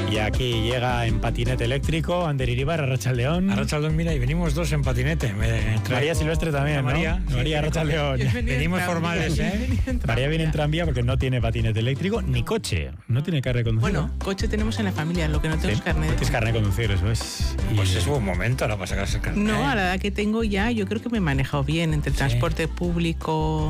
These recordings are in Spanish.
Y aquí llega en patinete eléctrico Ander Iribar, Arratsaldeón. Arratsaldeón, mira, y venimos dos en patinete. María Silvestre también, ¿no? María, María, Arratsaldeón. Venimos formales, ¿eh? María viene en tranvía porque no tiene patinete eléctrico ni coche. No tiene carnet de conducir. Bueno, coche tenemos en la familia, lo que no tenemos carnet. No tienes carnet de conducir, eso es. Pues es buen momento ahora para sacarse el carnet. No, a la edad que tengo ya, yo creo que me he manejado bien entre transporte público,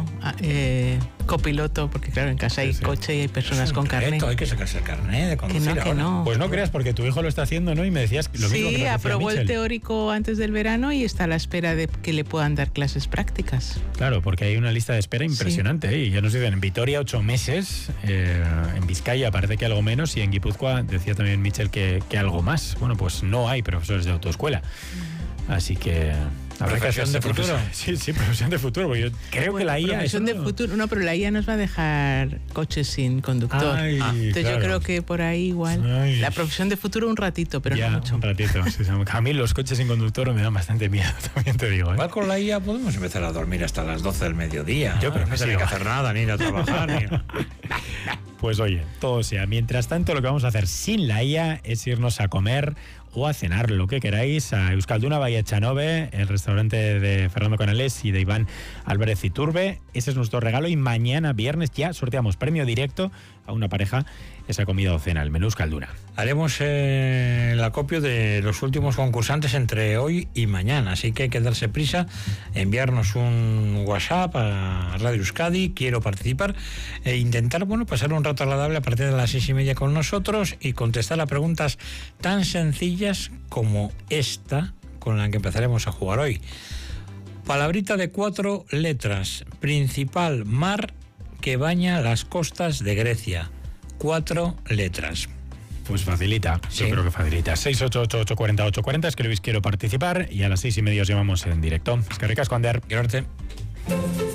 copiloto, porque claro, en casa hay coche y hay personas con carnet. Hay que sacarse el carnet de conducir. Que no. Pues no creas, porque tu hijo lo está haciendo, ¿no? Y me decías lo mismo que nos decía aprobó Michel. El teórico antes del verano y está a la espera de que le puedan dar clases prácticas. Claro, porque hay una lista de espera impresionante, ¿eh? Y ya nos dicen, en Vitoria 8 meses, en Vizcaya parece que algo menos, y en Guipúzcoa decía también Michel que algo más. Bueno, pues no hay profesores de autoescuela. Así que... ¿Profesión de futuro? Sí, profesión de futuro, porque yo creo que la IA... Profesión de futuro, no, pero la IA nos va a dejar coches sin conductor. Entonces yo creo que por ahí igual... La profesión de futuro un ratito, pero ya, no mucho. Un ratito, sí. A mí los coches sin conductor me dan bastante miedo, también te digo. Igual con la IA podemos empezar a dormir hasta las 12 del mediodía. Yo creo que no hay que hacer nada, ni ir a trabajar. Pues oye, todo sea. Mientras tanto, lo que vamos a hacer sin la IA es irnos a comer o a cenar, lo que queráis, a Euskalduna Bahía Chanove, el restaurante de Fernando Canales y de Iván Álvarez Iturbe. Ese es nuestro regalo y mañana, viernes, ya sorteamos premio directo a una pareja esa comida o cena, el menú Euskalduna. Haremos el acopio de los últimos concursantes entre hoy y mañana, así que hay que darse prisa, enviarnos un WhatsApp a Radio Euskadi, quiero participar, e intentar, pasar un rato agradable a partir de las 6:30 con nosotros y contestar a preguntas tan sencillas como esta con la que empezaremos a jugar hoy. Palabrita de 4 letras, principal mar que baña las costas de Grecia. 4 letras. Pues facilita, sí. Yo creo que facilita. 688-840-840, escribís quiero participar y a las 6:30 os llamamos en directo. Es que ricasco, Ander. Quiero verte.